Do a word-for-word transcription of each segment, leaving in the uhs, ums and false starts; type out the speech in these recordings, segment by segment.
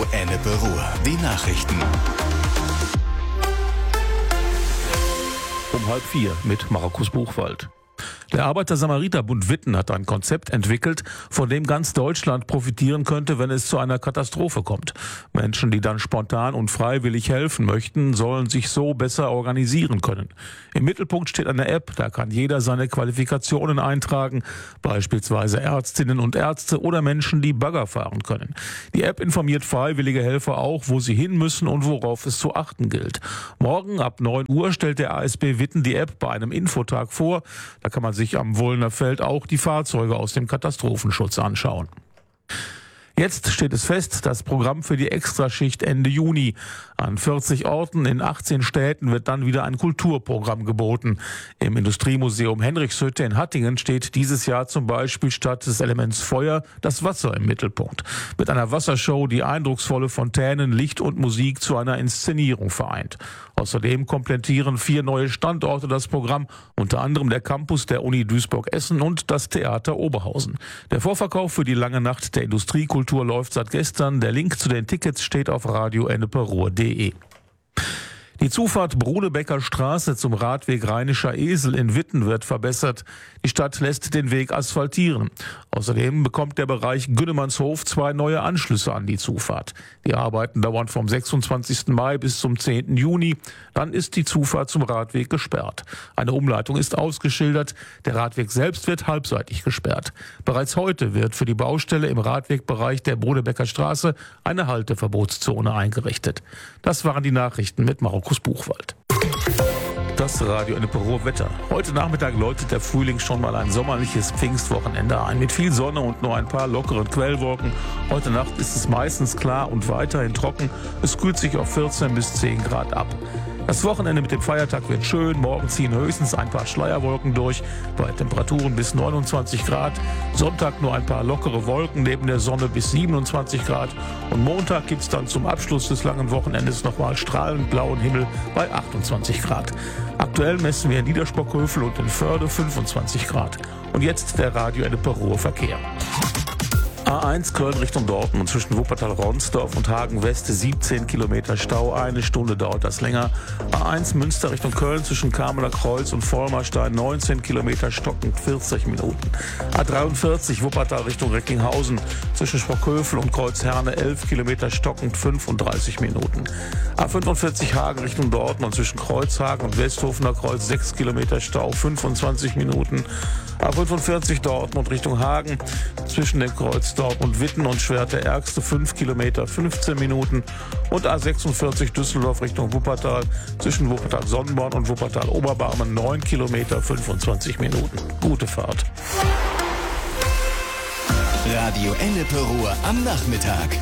Radio Ennepe Ruhr. Die Nachrichten. Um halb vier mit Markus Buchwald. Der Arbeiter-Samariter-Bund Witten hat ein Konzept entwickelt, von dem ganz Deutschland profitieren könnte, wenn es zu einer Katastrophe kommt. Menschen, die dann spontan und freiwillig helfen möchten, sollen sich so besser organisieren können. Im Mittelpunkt steht eine App, da kann jeder seine Qualifikationen eintragen, beispielsweise Ärztinnen und Ärzte oder Menschen, die Bagger fahren können. Die App informiert freiwillige Helfer auch, wo sie hin müssen und worauf es zu achten gilt. Morgen ab neun Uhr stellt der A S B Witten die App bei einem Infotag vor. Da kann man sich am Wohlner Feld auch die Fahrzeuge aus dem Katastrophenschutz anschauen. Jetzt steht es fest, das Programm für die Extraschicht Ende Juni. An vierzig Orten in achtzehn Städten wird dann wieder ein Kulturprogramm geboten. Im Industriemuseum Henrichshütte in Hattingen steht dieses Jahr zum Beispiel statt des Elements Feuer das Wasser im Mittelpunkt. Mit einer Wassershow, die eindrucksvolle Fontänen, Licht und Musik zu einer Inszenierung vereint. Außerdem komplettieren vier neue Standorte das Programm, unter anderem der Campus der Uni Duisburg-Essen und das Theater Oberhausen. Der Vorverkauf für die lange Nacht der Industriekultur läuft seit gestern. Der Link zu den Tickets steht auf radio ennepe ruhr punkt de. Die Zufahrt Brunebecker Straße zum Radweg Rheinischer Esel in Witten wird verbessert. Die Stadt lässt den Weg asphaltieren. Außerdem bekommt der Bereich Günnemannshof zwei neue Anschlüsse an die Zufahrt. Die Arbeiten dauern vom sechsundzwanzigsten Mai bis zum zehnten Juni. Dann ist die Zufahrt zum Radweg gesperrt. Eine Umleitung ist ausgeschildert. Der Radweg selbst wird halbseitig gesperrt. Bereits heute wird für die Baustelle im Radwegbereich der Brunebecker Straße eine Halteverbotszone eingerichtet. Das waren die Nachrichten mit Markus Buchwald. Das Radio Ennepe Ruhr Wetter. Heute Nachmittag läutet der Frühling schon mal ein sommerliches Pfingstwochenende ein. Mit viel Sonne und nur ein paar lockeren Quellwolken. Heute Nacht ist es meistens klar und weiterhin trocken. Es kühlt sich auf vierzehn bis zehn Grad ab. Das Wochenende mit dem Feiertag wird schön. Morgen ziehen höchstens ein paar Schleierwolken durch, bei Temperaturen bis neunundzwanzig Grad. Sonntag nur ein paar lockere Wolken neben der Sonne bis siebenundzwanzig Grad. Und Montag gibt es dann zum Abschluss des langen Wochenendes nochmal strahlend blauen Himmel bei achtundzwanzig Grad. Aktuell messen wir in Niederspockhövel und in Förde fünfundzwanzig Grad. Und jetzt der Radio Ennepe Ruhr Verkehr. A eins Köln Richtung Dortmund zwischen Wuppertal-Ronsdorf und Hagen-West siebzehn Kilometer Stau, eine Stunde dauert das länger. A eins Münster Richtung Köln zwischen Kameler Kreuz und Vollmerstein neunzehn Kilometer stockend vierzig Minuten. A dreiundvierzig Wuppertal Richtung Recklinghausen zwischen Sprockhövel und Kreuzherne elf Kilometer stockend fünfunddreißig Minuten. A fünfundvierzig Hagen Richtung Dortmund zwischen Kreuzhagen und Westhofener Kreuz sechs Kilometer Stau, fünfundzwanzig Minuten. A fünfundvierzig Dortmund Richtung Hagen zwischen dem Kreuz Dortmund-Witten und Schwerte-Ärgste fünf Kilometer, fünfzehn Minuten. Und A sechsundvierzig Düsseldorf Richtung Wuppertal zwischen Wuppertal-Sonnenborn und Wuppertal-Oberbarmen neun Kilometer, fünfundzwanzig Minuten. Gute Fahrt. Radio Ennepe Ruhr am Nachmittag.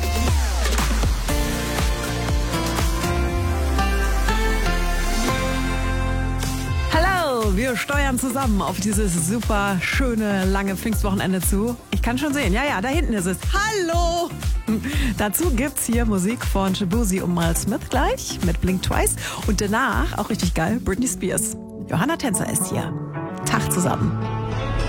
Wir steuern zusammen auf dieses super schöne, lange Pfingstwochenende zu. Ich kann schon sehen, ja, ja, da hinten ist es. Hallo! Dazu gibt's hier Musik von Shabuzi und Miles Smith gleich mit Blink Twice. Und danach, auch richtig geil, Britney Spears. Johanna Tänzer ist hier. Tag zusammen.